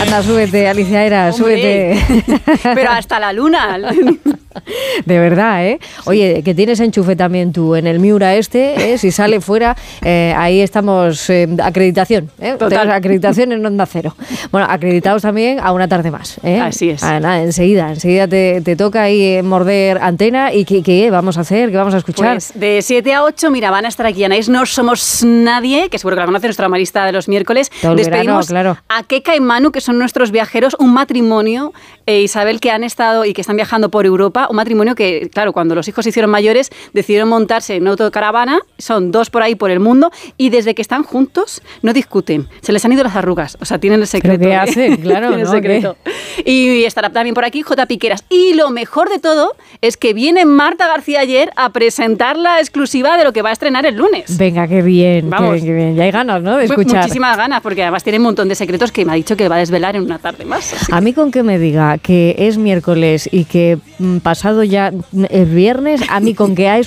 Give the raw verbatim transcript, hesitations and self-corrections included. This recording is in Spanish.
Anda, súbete, Alicia Era, súbete. Pero hasta la luna. De verdad, ¿eh? Oye, que tienes enchufe también tú en el Miura este, ¿eh? Si sale fuera, eh, ahí estamos, eh, acreditación, ¿eh? Total. Tenemos acreditación en Onda Cero. Bueno, acreditados también a una tarde más, ¿eh? Así es. Ah, nada, enseguida, enseguida te, te toca ahí morder antena y ¿qué, qué vamos a hacer? ¿Qué vamos a escuchar? Pues de siete a ocho, mira, van a estar aquí Anaís No Somos Nadie, que seguro que la conoce, nuestra marista de los miércoles. Todo el Despedimos verano, claro. a Keka y Manu, que son nuestros viajeros, un matrimonio, eh, Isabel, que han estado y que están viajando por Europa, un matrimonio que, claro, cuando los hijos se hicieron mayores, decidieron montarse en una autocaravana, son dos por ahí por el mundo, y desde que están juntos no discuten, se les han ido las arrugas, o sea, tienen el secreto. ¿Pero qué hacen? Claro, tienen el ¿no? secreto. Y estará también por aquí J. Piqueras. Y lo mejor de todo es que viene Marta García ayer a presentar la exclusiva de lo que va a estrenar el lunes. Venga, qué bien, Vamos. qué bien, qué bien. Ya hay ganas, ¿no?, de escuchar. Muchísimas ganas, porque además tiene un montón de secretos que me ha dicho que va a desvelar en una tarde más. Así. A mí con que me diga que es miércoles y que mm, pasado ya es viernes, a mí con que a